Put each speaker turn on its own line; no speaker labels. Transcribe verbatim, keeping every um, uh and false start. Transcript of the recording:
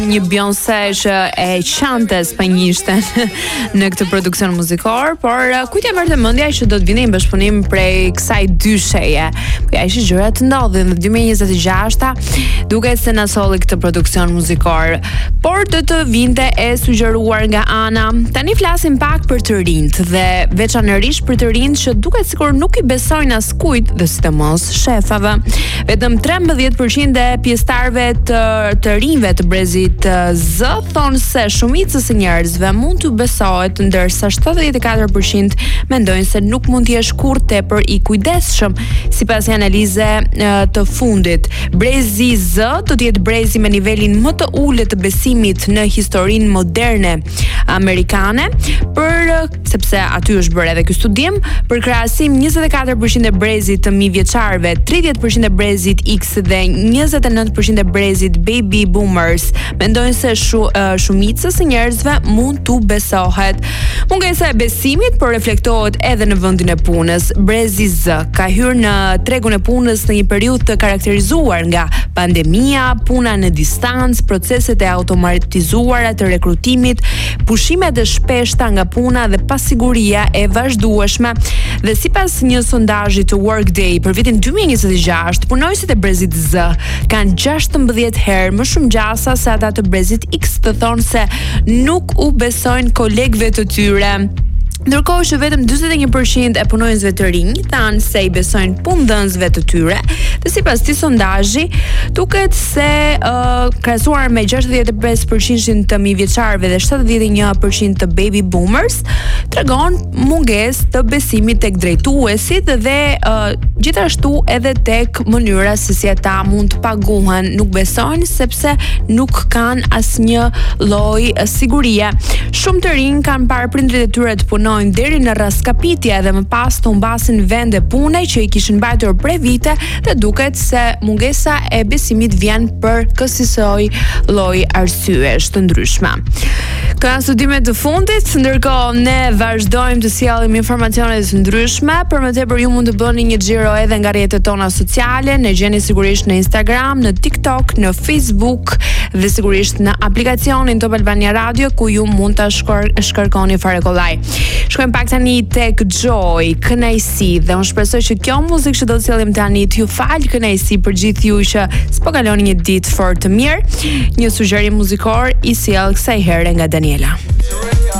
Një Beyoncé që e qante spanjishten në këtë produksion muzikor, por kujt e merrte mendja që do të vinte një bashkëpunim prej kësaj dysheje. Po ja ishin gjëra të ndodhin në dy mijë e njëzet e gjashta, duket se na solli këtë produksion muzikor, por do të vinte e sugjeruar nga ana. Tani flasim pak për të rinjt dhe veçanërisht për të rinjt që duket sikur nuk i besojnë askujt dhe sidomos shefave. Vetëm trembëdhjetë përqind e pjesëtarëve të, të rinjve të Brezit Z thonë se shumicës e njerëzve mund të besohet, ndërsa shtatëdhjetë e katër përqind mendojnë se nuk mund të jesh kurrë tepër i kujdesshëm. Sipas një analize të fundit, Brezi Z do të jetë brezi me nivelin më të ulët të besimit në historinë moderne amerikane, për sepse aty është bërë edhe ky studim, për krahasim njëzet e katër përqind e brezit të mijëvjeçarëve, tridhjetë përqind e brezit X dhe njëzet e nëntë përqind e brezit baby boomers mendojnë se shu, uh, shumicës e njerëzve mund t'u besohet. Mungesa e besimit por reflektohet edhe në vendin e punës. Brezi Z ka hyrë në tregun e punës në një periudhë të karakterizuar nga pandemia, puna në distancë, proceset e automatizuara të rekrutimit, pushimet e shpeshta nga puna dhe pasiguria e vazhdueshme. Dhe sipas një sondazhi të Workday për vitin dy mijë e njëzet e gjashtë, punojësit e Brezit Z kanë gjashtëmbëdhjetë herë më shumë gjasa se ata të Brezit X, të thonë se nuk u besojnë kolegëve të tyre. Ndërkohë që vetëm njëzet e një përqind e punonjësve të rinj thanë se i besojnë punëdhënësve të tyre, dhe sipas këtij sondazhi duket se uh, krahasuar me gjashtëdhjetë e pesë përqind të mijëvjeçarëve dhe shtatëdhjetë e një përqind të baby boomers, tregon mungesë të besimit tek drejtuesit dhe uh, gjithashtu edhe tek mënyra se si ata mund të paguhen. Nuk besojnë sepse nuk kanë asnjë lloj sigurie. Shumë të rinj kanë parë prindrit e tyre të punojnë deri në raskapitje dhe më pas të humbasin vende pune që i kishin mbajtur prej vite, dhe duket se mungesa e besimit vjen për kësaj lloj arsyesh të ndryshme. Ka studimet të fundit, ndërkohë ne vazhdojmë të sjellim informacione të ndryshme. Për më tepër ju mund të bëni një xhiro edhe nga rrjetet tona sociale, ne gjeni sigurisht në Instagram, në TikTok, në Facebook dhe sigurisht në aplikacionin Top Albania Radio, ku ju mund ta shkarkoni fare kollaj. Shkojmë pak tani tek Joy, kënaqësi, dhe unë shpresoj që kjo muzikë që do të sjellim tani t'ju fal kënaqësi për gjithë ju që s'po kaloni një ditë fort të mirë. Një sugjerim muzikor i sjell kësaj here nga Daniela.